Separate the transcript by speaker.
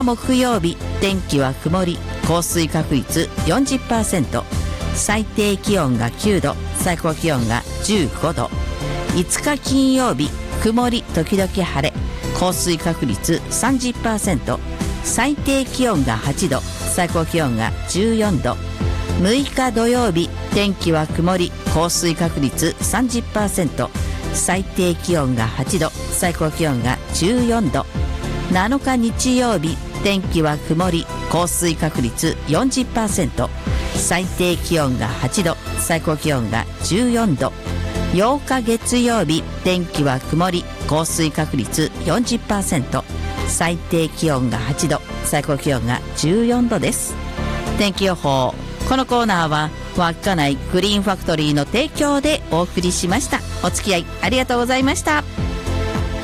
Speaker 1: 木曜日、天気は曇り、降水確率 40%、最低気温が9度、最高気温が15度。5日金曜日、曇り時々晴れ、降水確率 30%、最低気温が8度、最高気温が14度。6日土曜日、天気は曇り、降水確率 30%、最低気温が8度、最高気温が14度。7日日曜日、天気は曇り、降水確率 40%、最低気温が8度、最高気温が14度。8日月曜日、天気は曇り、降水確率 40%、最低気温が8度、最高気温が14度です。天気予報。このコーナーは稚内グリーンファクトリーの提供でお送りしました。お付き合いありがとうございました。